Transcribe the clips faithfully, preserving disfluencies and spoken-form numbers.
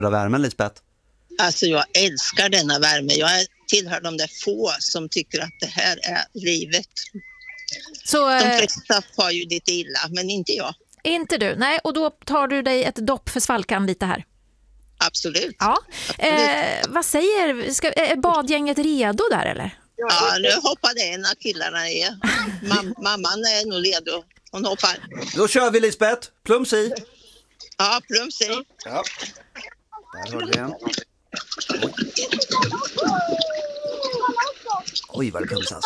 värmen, Lisbeth? Alltså jag älskar denna värme. Jag tillhör de där få som tycker att det här är livet. Så, De eh, flesta har ju lite illa, men inte jag. inte du? Nej, och då tar du dig ett dopp för svalkan lite här. Absolut. Ja. Absolut. Eh, vad säger, ska, är badgänget redo där eller? Ja, nu hoppade en av killarna ner. Mam- mamman är nog redo. Hon hoppar. Då kör vi, Lisbeth. Plums i. Ja, plums i. Ja. Där har vi en. Oj. Oj, vad det plumsas.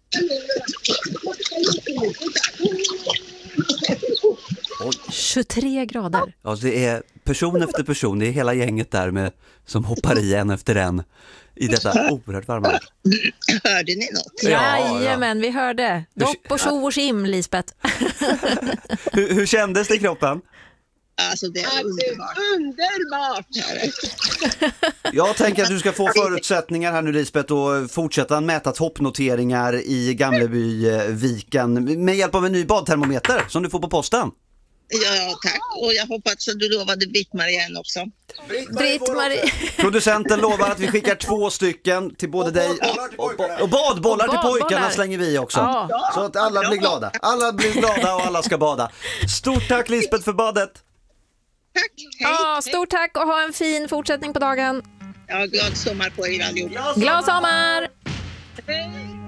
Oj. tjugotre grader. Ja, det är person efter person. Det är hela gänget där med, som hoppar i en efter en i detta oerhört varma. Hörde ni något? Ja, Jajamän, vi hörde. Dopp och tjo och tjim, Lisbeth. hur, hur kändes det i kroppen? Alltså det är underbart. Underbart! Jag tänker att du ska få förutsättningar här nu, Lisbeth, och fortsätta mäta toppnoteringar i Gamlebyviken med hjälp av en ny badtermometer som du får på posten. Ja, tack. Och jag hoppas att du lovade Britt-Marie en också. Britt-Marie. Producenten lovar att vi skickar två stycken till både dig och, och, och badbollar Och till pojkarna badbollar. slänger vi också. Ja. Så att alla blir glada. Alla blir glada och alla ska bada. Stort tack, Lisbeth, för badet. Tack, hej. Ja, stort tack och ha en fin fortsättning på dagen. Ja, glad sommar på er allihop. Glad sommar! Hej.